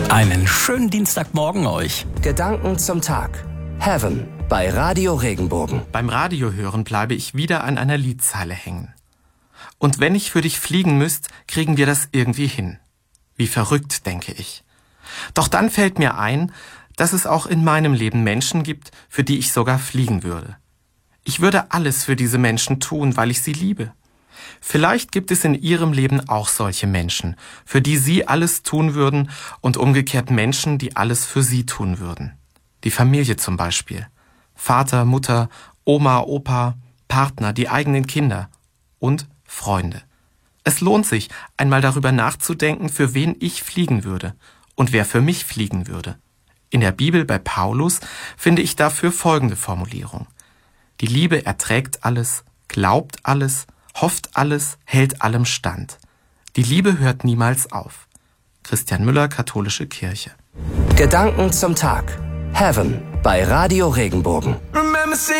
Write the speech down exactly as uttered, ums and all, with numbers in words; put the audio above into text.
Einen schönen Dienstagmorgen euch. Gedanken zum Tag. Heaven bei Radio Regenbogen. Beim Radiohören bleibe ich wieder an einer Liedzeile hängen. Und wenn ich für dich fliegen müsst, kriegen wir das irgendwie hin. Wie verrückt, denke ich. Doch dann fällt mir ein, dass es auch in meinem Leben Menschen gibt, für die ich sogar fliegen würde. Ich würde alles für diese Menschen tun, weil ich sie liebe. Vielleicht gibt es in ihrem Leben auch solche Menschen, für die sie alles tun würden und umgekehrt Menschen, die alles für sie tun würden. Die Familie zum Beispiel. Vater, Mutter, Oma, Opa, Partner, die eigenen Kinder und Freunde. Es lohnt sich, einmal darüber nachzudenken, für wen ich fliegen würde und wer für mich fliegen würde. In der Bibel bei Paulus finde ich dafür folgende Formulierung. Die Liebe erträgt alles, glaubt alles, hofft alles, hält allem stand. Die Liebe hört niemals auf. Christian Müller, Katholische Kirche. Gedanken zum Tag. Heaven bei Radio Regenbogen.